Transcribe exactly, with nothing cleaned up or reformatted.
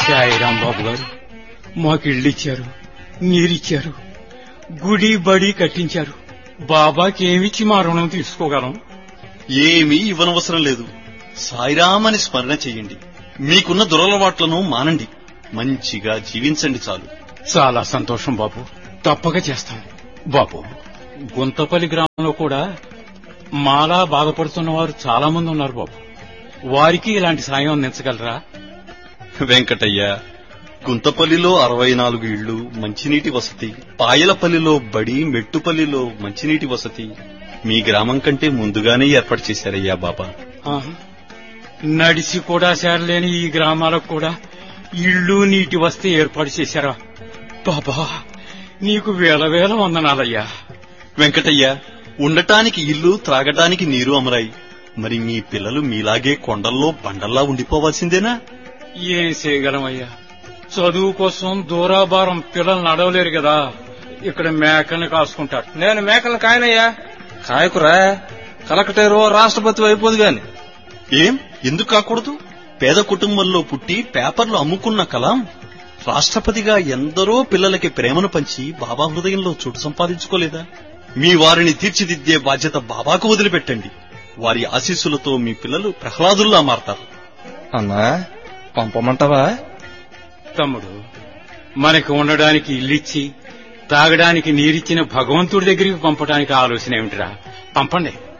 సాయిరాం బాబు గారు మాకు ఇళ్ళిచ్చారు, నీరిచ్చారు, గుడి బడి కట్టించారు. బాబాకి ఏమిచ్చి మా రుణం తీసుకోగలం? ఏమీ ఇవ్వనవసరం లేదు. సాయిరామని స్మరణ చెయ్యండి. మీకున్న దురలవాట్లను మానండి. మంచిగా జీవించండి చాలు. చాలా సంతోషం బాబు, తప్పక చేస్తాం. బాబు, గుంతపల్లి గ్రామంలో కూడా మాలా బాధపడుతున్న వారు చాలా మంది ఉన్నారు బాబు. వారికి ఇలాంటి సాయం అందించగలరా? వెంకటయ్య, గుంతపల్లిలో అరవై నాలుగు ఇళ్లు, మంచినీటి వసతి, పాయలపల్లిలో బడి, మెట్టుపల్లిలో మంచినీటి వసతి మీ గ్రామం కంటే ముందుగానే ఏర్పాటు చేశారయ్యా బాబా. నడిచి కూడా చేరలేని ఈ గ్రామాలకు కూడా ఇళ్లు, నీటి వసతి ఏర్పాటు చేశారా బాబా? నీకు వేల వేల వందనాలయ్యా. వెంకటయ్య, ఉండటానికి ఇల్లు, త్రాగటానికి నీరు అమరాయి. మరి మీ పిల్లలు మీలాగే కొండల్లో బండల్లా ఉండిపోవాల్సిందేనా? ఏం చేయగలమయ్యా, చదువు కోసం దూరాభారం పిల్లలు నడవలేరు కదా. ఇక్కడ మేకల్ని కాసుకుంటారు. నేను మేకలను కాయనయ్యా. కాయకురా, కలెక్టరు రాష్ట్రపతి అయిపోదు గాని. ఏం ఎందుకు కాకూడదు? పేద కుటుంబంలో పుట్టి పేపర్లు అమ్ముకున్న కలాం రాష్ట్రపతిగా ఎందరో పిల్లలకి ప్రేమను పంచి బాబా హృదయంలో చోటు సంపాదించుకోలేదా? మీ వారిని తీర్చిదిద్దే బాధ్యత బాబాకు వదిలిపెట్టండి. వారి ఆశీస్సులతో మీ పిల్లలు ప్రహ్లాదుల్లా మారతారు. అన్నా, పంపమంటావా? తమ్ముడు, మనకి ఉండడానికి ఇల్లిచ్చి తాగడానికి నీరిచ్చిన భగవంతుడి దగ్గరికి పంపడానికి ఆలోచన ఏమిటిరా? పంపండి.